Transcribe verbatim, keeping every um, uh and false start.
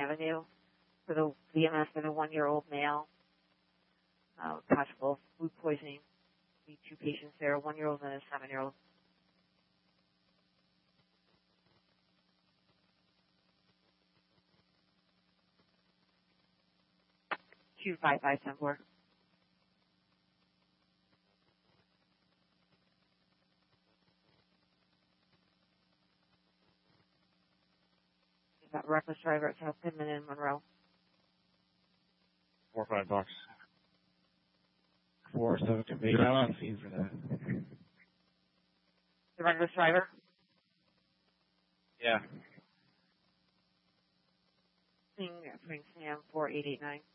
Avenue for the V M S for the one-year-old male. Uh, possible food poisoning. The two patients there, a one-year-old and a seven-year-old. two five five ten four. That reckless driver at South Pittman and Monroe. Four or five bucks. Four, so to be on fee for that. The reckless driver? Yeah. Seeing Frank Sam four eight eight nine.